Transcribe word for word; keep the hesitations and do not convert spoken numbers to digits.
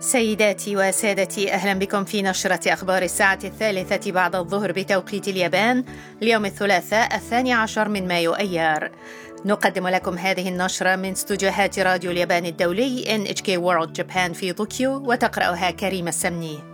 سيداتي وسادتي، أهلا بكم في نشرة أخبار الساعة الثالثة بعد الظهر بتوقيت اليابان اليوم الثلاثاء الثاني عشر من مايو أيار. نقدم لكم هذه النشرة من استوديوهات راديو اليابان الدولي إن إتش كي World Japan في طوكيو، وتقرأها كريمة السمني.